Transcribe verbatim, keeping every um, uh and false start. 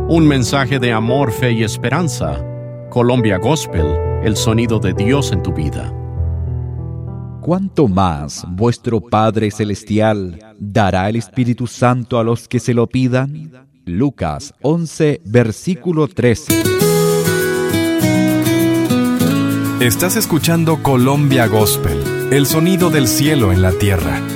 Un mensaje de amor, fe y esperanza. Colombia Gospel, el sonido de Dios en tu vida. ¿Cuánto más vuestro Padre Celestial dará el Espíritu Santo a los que se lo pidan? Lucas once, versículo trece. Estás escuchando Colombia Gospel, el sonido del cielo en la tierra.